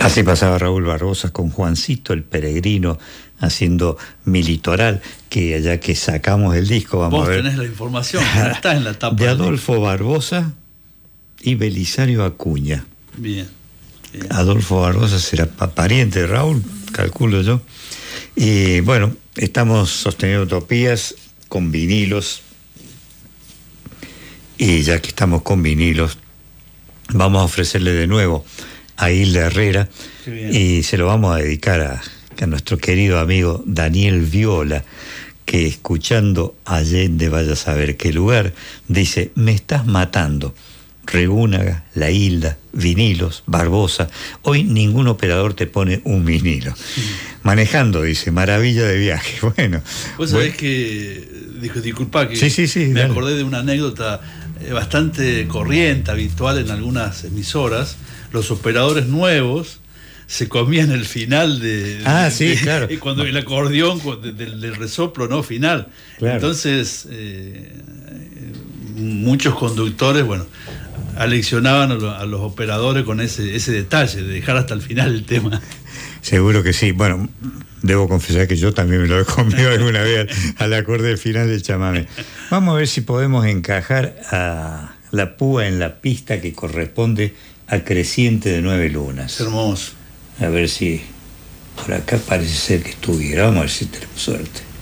Así pasaba Raúl Barbosa con Juancito el Peregrino haciendo Mi Litoral, que allá que sacamos el disco, vamos a ver. Vos tenés la información, está en la tapa. De Adolfo Barbosa y Belisario Acuña. Bien. Adolfo Barbosa será pariente de Raúl, calculo yo. Y bueno, estamos sosteniendo Utopías con vinilos. Y ya que estamos con vinilos, vamos a ofrecerle de nuevo a Hilda Herrera, y se lo vamos a dedicar a nuestro querido amigo Daniel Viola, que escuchando Allende vaya a saber qué lugar, dice: me estás matando. Regúnaga, La Hilda, vinilos, Barbosa. Hoy ningún operador te pone un vinilo. Manejando, dice, maravilla de viaje. Bueno. Vos sabés que, disculpa que sí, me dale. acordé de una anécdota bastante corriente, habitual en algunas emisoras. Los operadores nuevos se comían el final claro. Cuando el acordeón del resoplo, ¿no? Final. Claro. Entonces, muchos conductores, aleccionaban a los operadores con ese detalle, de dejar hasta el final el tema. Seguro que sí. Bueno, debo confesar que yo también me lo he comido alguna vez al acorde final del chamamé. Vamos a ver si podemos encajar a la púa en la pista que corresponde al creciente de 9 lunas. Hermoso. A ver si por acá parece ser que estuviera. Vamos a ver si tenemos suerte.